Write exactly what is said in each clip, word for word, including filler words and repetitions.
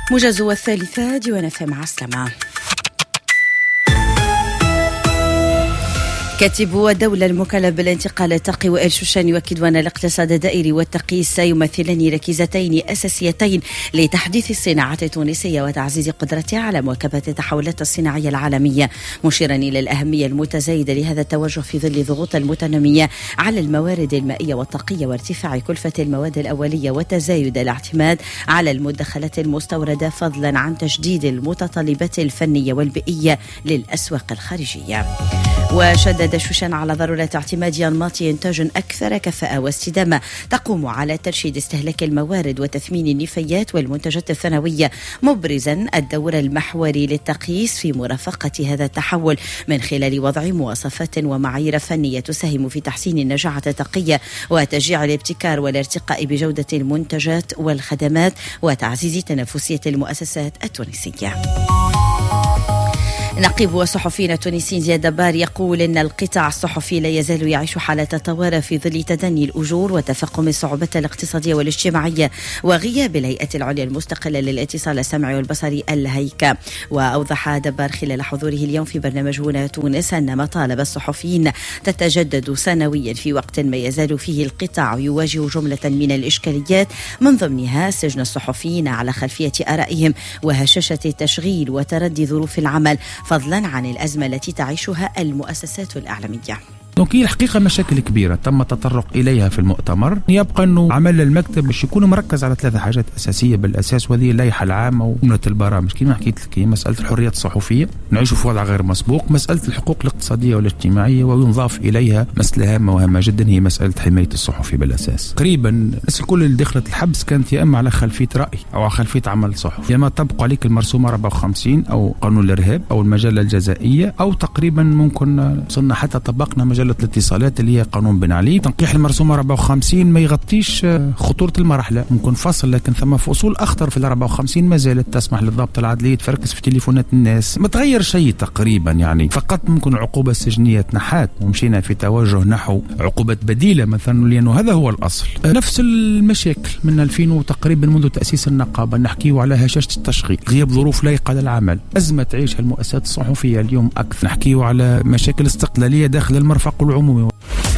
موجز والثالثة ديوان فم عسلمة. كاتب الدولة المكلف بالانتقال التقي وائل شوشان يؤكد أن الاقتصاد الدائري والتقييس يمثلان ركيزتين أساسيتين لتحديث الصناعة التونسية وتعزيز قدرتها على مواكبة التحولات الصناعية العالمية، مشيرا إلى الأهمية المتزايدة لهذا التوجه في ظل الضغوط المتنامية على الموارد المائية والطاقية وارتفاع كلفة المواد الأولية وتزايد الاعتماد على المدخلات المستوردة، فضلا عن تجديد المتطلبات الفنية والبيئية للأسواق الخارجية. وشدد شوشان على ضرورة اعتماد أنماط إنتاج أكثر كفاءة واستدامة تقوم على ترشيد استهلاك الموارد وتثمين النفايات والمنتجات الثانوية، مبرزا الدور المحوري للتقييس في مرافقة هذا التحول من خلال وضع مواصفات ومعايير فنية تساهم في تحسين النجاعة التقية وتشجيع الابتكار والارتقاء بجودة المنتجات والخدمات وتعزيز تنافسية المؤسسات التونسية. نقيب وصحفينا التونسي زياد دبار يقول إن القطاع الصحفي لا يزال يعيش حالة طوارئ في ظل تدني الأجور وتفاقم الصعوبات الاقتصادية والاجتماعية وغياب الهيئة العليا المستقلة للاتصال السمعي والبصري الهيكا. وأوضح دبار خلال حضوره اليوم في برنامج هنا تونس أن مطالب الصحفيين تتجدد سنويا في وقت ما يزال فيه القطاع يواجه جملة من الإشكاليات، من ضمنها سجن الصحفيين على خلفية آرائهم وهشاشة التشغيل وتردي ظروف العمل، فضلا عن الأزمة التي تعيشها المؤسسات الإعلامية. دونك هي الحقيقة مشاكل كبيرة تم التطرق إليها في المؤتمر. يبقى أنه عمل المكتب باش يكون مركز على ثلاثة حاجات أساسية بالأساس، وهذه اللائحة العامة وجملة البرامج كما حكيت لك، هي مسألة الحريات الصحفية، نعيش في وضع غير مسبوق، مسألة الحقوق الاقتصادية والاجتماعية، وينضاف إليها مسألة هامة وهامة جدا هي مسألة حماية الصحفي بالأساس. قريبا الناس الكل اللي دخلت الحبس كانت يا إما على خلفية رأي أو على خلفية عمل صحفي، يا إما طبقوا عليك المرسومة أربعة وخمسين أو قانون الإرهاب أو المجلة الجزائية، أو تقريبا ممكن صرنا حتى طبقنا مجلة الاتصالات اللي هي قانون بن علي. تنقيح المرسومة أربعة وخمسين ما يغطيش خطورة المرحلة، ممكن فصل، لكن ثم فصول أخطر في الأربعة وخمسين ما زالت تسمح للضابط العدلي تفركس في تليفونات الناس. ما تغير شيء تقريبا، يعني فقط ممكن العقوبة السجنية تنحات ومشينا في توجه نحو عقوبة بديلة مثلا، لأنه هذا هو الأصل. نفس المشاكل من ألفين وتقريبا منذ تأسيس النقابة نحكيه على هشاشة التشغيل، غياب ظروف لايقة للعمل، أزمة تعيشها المؤسسات الصحفية اليوم أكثر، نحكيه على مشاكل استقلالية داخل المرفق العمومي.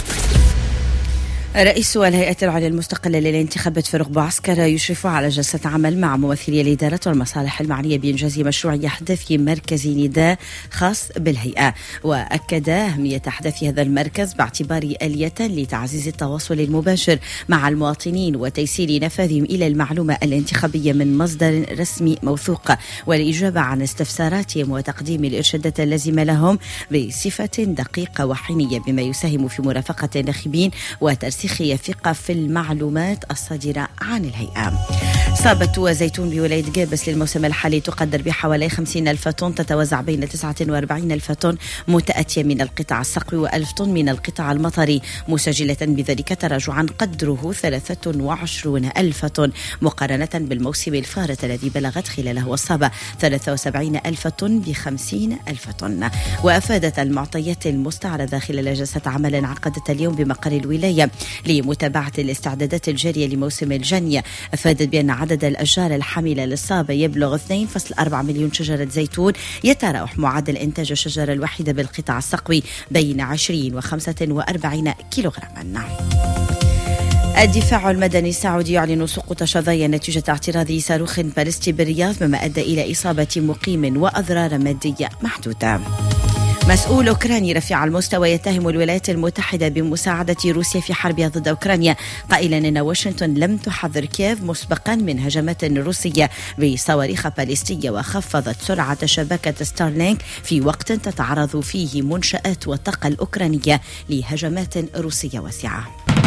رئيس الهيئة العليا المستقلة للانتخابات فاروق بوعسكر يشرف على جلسة عمل مع ممثلي الإدارات والمصالح المعنية بإنجاز مشروع يحدث مركز نداء خاص بالهيئة، وأكد أهمية تحديث هذا المركز باعتباره آلية لتعزيز التواصل المباشر مع المواطنين وتيسير نفاذهم إلى المعلومة الانتخابية من مصدر رسمي موثوق، والإجابة عن استفساراتهم وتقديم الإرشادات اللازمة لهم بصفة دقيقة وحينية، بما يساهم في مرافقة الناخبين وترسيخ ثقة في المعلومات الصادرة عن الهيئة. صابة زيتون بولاية قابس للموسم الحالي تقدر بحوالي خمسين ألف طن، تتوزع بين تسعة وأربعين ألف طن متأتية من القطاع الصقري وألف طن من القطاع المطري، مسجلة بذلك تراجعا قدره ثلاثة وعشرين ألف طن مقارنة بالموسم الفارط الذي بلغت خلاله الصابة ثلاثة وسبعين ألف طن بخمسين ألف طن. وأفادت المعطيات المستعرضة خلال جلسة عمل عقدت اليوم بمقر الولاية لمتابعة الاستعدادات الجارية لموسم الجني، أفادت بأن عدد الأشجار الحاملة للصابة يبلغ اثنين فاصلة أربعة مليون شجرة زيتون، يتراوح معدل إنتاج الشجرة الواحدة بالقطاع الصقري بين عشرين وخمسة وأربعين كيلوغراما. الدفاع المدني السعودي يعلن سقوط شظايا نتيجة اعتراض صاروخ باليستي بالرياض، مما أدى إلى إصابة مقيم وأضرار مادية محدودة. مسؤول أوكراني رفيع المستوى يتهم الولايات المتحدة بمساعدة روسيا في حربها ضد أوكرانيا، قائلا أن واشنطن لم تحذر كييف مسبقا من هجمات روسية بصواريخ باليستية، وخفضت سرعة شبكة ستارلينك في وقت تتعرض فيه منشآت والطاقة الأوكرانية لهجمات روسية واسعة.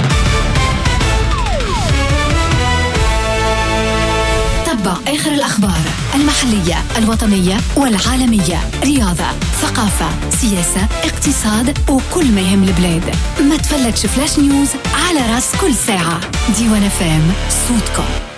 تتبع آخر الأخبار المحلية الوطنية والعالمية، رياضة، ثقافة، سياسة، اقتصاد وكل ما يهم البلاد. ما تفلتش فلاش نيوز على راس كل ساعة. ديوان فام، صوتكم.